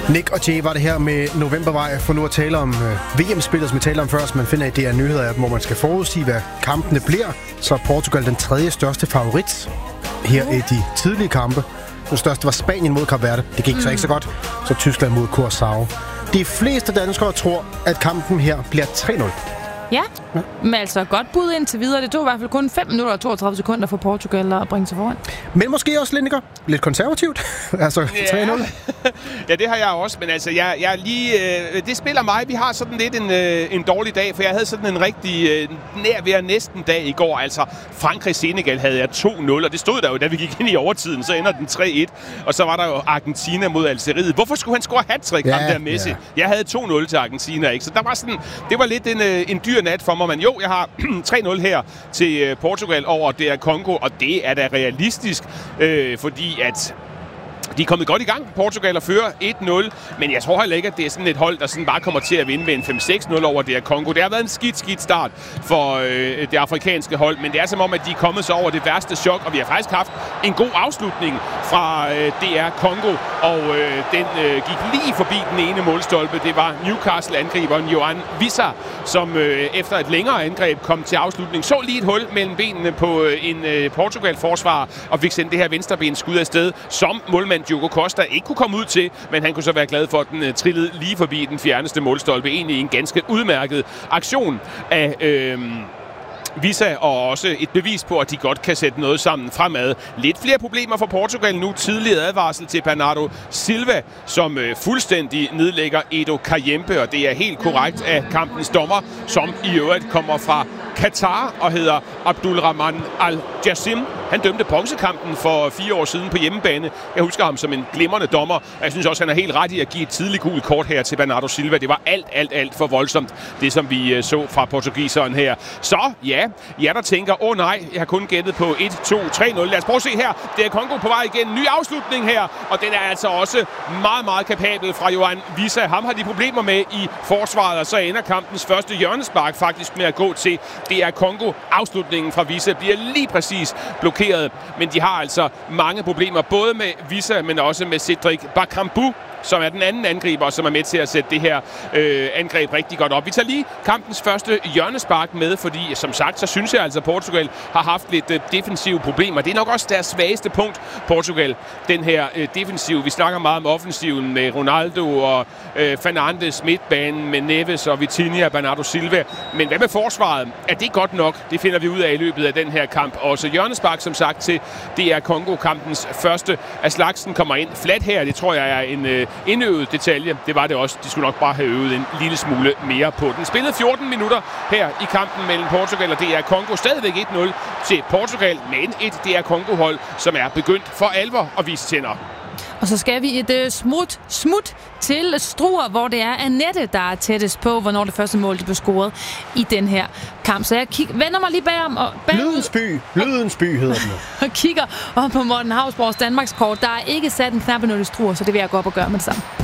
Nick og Jay var det her med Novembervej for nu at tale om VM-spillet, som vi talte om før, så man finder i DR Nyheder, hvor man skal forudsige, hvad kampene bliver. Så er Portugal den tredje største favorit her i de tidlige kampe. Den største var Spanien mod Kap Verde. Det gik så ikke så godt. Så Tyskland mod Curaçao. De fleste danskere tror, at kampen her bliver 3-0. Ja, men altså godt bud indtil videre. Det tog i hvert fald kun 5 minutter og 32 sekunder for Portugal at bringe sig foran. Men måske også lidt konservativt. Altså 3-0. Ja, det har jeg også, men altså, jeg lige... det spiller mig. Vi har sådan lidt en dårlig dag, for jeg havde sådan en rigtig nær næsten dag i går. Altså, Frankrig-Senegal havde jeg 2-0, og det stod der jo, da vi gik ind i overtiden. Så ender den 3-1, og så var der jo Argentina mod Algeriet. Hvorfor skulle han score hat-trick, ham der Messi? Ja. Jeg havde 2-0 til Argentina, ikke? Så der var sådan... Det var lidt en dyr nat for mig, men jo, jeg har 3-0 her til Portugal over DR Congo, og det er da realistisk, fordi at de er kommet godt i gang, Portugal, og fører 1-0, men jeg tror heller ikke, at det er sådan et hold, der sådan bare kommer til at vinde med en 5-6-0 over DR Congo. Det har været en skidt start for det afrikanske hold, men det er som om, at de er kommet så over det værste chok, og vi har faktisk haft en god afslutning fra DR Congo, og den gik lige forbi den ene målstolpe. Det var Newcastle-angriberen Yoane Wissa, som efter et længere angreb kom til afslutning. Så lige et hul mellem benene på en Portugal-forsvar, og fik sendt det her venstreben skud afsted, som målmand Diogo Costa ikke kunne komme ud til, men han kunne så være glad for, at den trillede lige forbi den fjerneste målstolpe. Egentlig en ganske udmærket aktion af Wissa, og også et bevis på, at de godt kan sætte noget sammen fremad. Lidt flere problemer for Portugal nu. Tidligere advarsel til Bernardo Silva, som fuldstændig nedlægger Edo Kayembe, og det er helt korrekt af kampens dommer, som i øvrigt kommer fra Katar og hedder Abdulrahman Al-Jassim. Han dømte bronzekampen for 4 år siden på hjemmebane. Jeg husker ham som en glimrende dommer, og jeg synes også, han er helt ret i at give et tidligt gult kort her til Bernardo Silva. Det var alt for voldsomt, det som vi så fra portugiseren her. Så ja, der tænker, nej, jeg har kun gættet på 1-2-3-0. Lad os prøve at se her. Det er Congo på vej igen. Ny afslutning her, og den er altså også meget kapabel fra Yoane Wissa. Ham har de problemer med i forsvaret, og så ender kampens første hjørnespark faktisk med at gå til DR Congo. Afslutningen fra Wissa bliver lige præcis blokeret, men de har altså mange problemer, både med Wissa, men også med Cedric Bakambu, som er den anden angriber, som er med til at sætte det her angreb rigtig godt op. Vi tager lige kampens første hjørnespark med, fordi som sagt, så synes jeg altså, at Portugal har haft lidt defensive problemer. Det er nok også deres svageste punkt, Portugal, den her defensiv. Vi snakker meget om offensiven med Ronaldo og Fernandes, midtbanen med Neves og Vitinha, Bernardo Silva. Men hvad med forsvaret? Er det godt nok? Det finder vi ud af i løbet af den her kamp. Også hjørnespark, som sagt, til DR Congo-kampens første af slagsen kommer ind. Flat her, det tror jeg er en indøvet detalje. Det var det også. De skulle nok bare have øvet en lille smule mere på den. Spillet 14 minutter her i kampen mellem Portugal og DR Congo. Stadigvæk 1-0 til Portugal, men et DR Congo-hold, som er begyndt for alvor at vise tænder. Og så skal vi et smut til Struer, hvor det er Annette, der er tættest på, hvornår det første mål blev scoret i den her kamp. Så jeg vender mig lige bagom og Lydens by hedder den. Og kigger op på Morten Hausborgs Danmarkskort. Der er ikke sat en knap i Struer, så det vil jeg gå op og gøre med det samme.